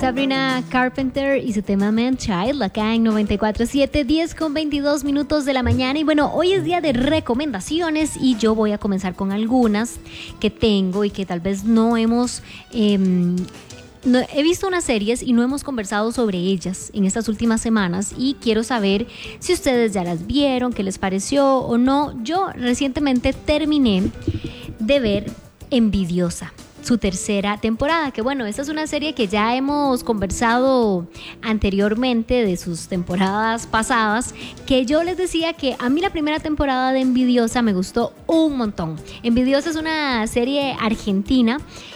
Sabrina Carpenter y su tema Man Child, acá en 94.7, 10:22 de la mañana. Y bueno, hoy es día de recomendaciones y yo voy a comenzar con algunas que tengo y que tal vez no hemos... he visto unas series y no hemos conversado sobre ellas en estas últimas semanas y quiero saber si ustedes ya las vieron, qué les pareció o no. Yo recientemente terminé de ver Envidiosa, su tercera temporada, que bueno, esta es una serie que ya hemos conversado anteriormente de sus temporadas pasadas, que yo les decía que a mí la primera temporada de Envidiosa me gustó un montón. Envidiosa es una serie argentina